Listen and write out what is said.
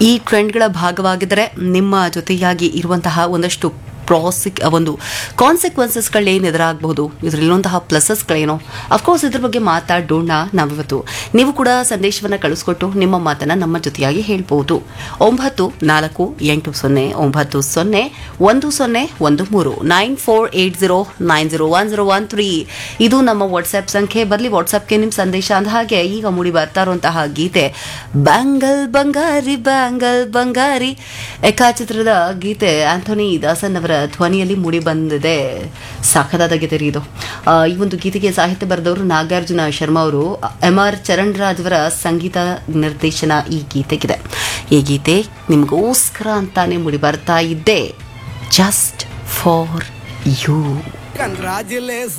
ಈ ಟ್ರೆಂಡ್ಗಳ ಭಾಗವಾಗಿದ್ದರೆ ನಿಮ್ಮ ಜೊತೆಯಾಗಿ ಇರುವಂತಹ ಒಂದಷ್ಟು ಒಂದು ಕಾನ್ಸಿಕ್ವೆನ್ಸಸ್ಗಳೇನು ಎದುರಾಗಬಹುದು, ಇದರಲ್ಲಿರುವಂತಹ ಪ್ಲಸಸ್ಗಳೇನೋ, ಅಫ್ಕೋರ್ಸ್ ಇದ್ರ ಬಗ್ಗೆ ಮಾತಾಡೋಣ ನಾವಿವತ್ತು. ನೀವು ಕೂಡ ಸಂದೇಶವನ್ನು ಕಳಿಸ್ಕೊಟ್ಟು ನಿಮ್ಮ ಮಾತನ್ನು ನಮ್ಮ ಜೊತೆಯಾಗಿ ಹೇಳ್ಬೋದು. 9480901013 9480901013 ಇದು ನಮ್ಮ ವಾಟ್ಸ್ಆ್ಯಪ್ ಸಂಖ್ಯೆ. ಬರಲಿ ವಾಟ್ಸ್ಆ್ಯಪ್ಗೆ ನಿಮ್ಮ ಸಂದೇಶ. ಅಂದ ಹಾಗೆ ಈಗ ಮೂಡಿ ಬರ್ತಾ ಇರುವಂತಹ ಗೀತೆ ಬ್ಯಾಂಗಲ್ ಬಂಗಾರಿ ಬ್ಯಾಂಗಲ್ ಬಂಗಾರಿ ಎಕಾ ಚಿತ್ರದ ಗೀತೆ. ಆಂಥೋನಿ ದಾಸನ್ ಅವರ ಧ್ವನಿಯಲ್ಲಿ ಮೂಡಿ ಬಂದಿದೆ. ಸಾಕದಾದ ಗೀತೆ ರೀ ಇದು. ಈ ಒಂದು ಗೀತೆಗೆ ಸಾಹಿತ್ಯ ಬರೆದವರು ನಾಗಾರ್ಜುನ ಶರ್ಮಾ ಅವರು. MR ಚರಣ್ ರಾಜ್ ಅವರ ಸಂಗೀತ ನಿರ್ದೇಶನ ಈ ಗೀತೆಗಿದೆ. ಈ ಗೀತೆ ನಿಮಗೋಸ್ಕರ ಅಂತಾನೆ ಮೂಡಿ ಬರ್ತಾ ಇದ್ದೆ. Just for you.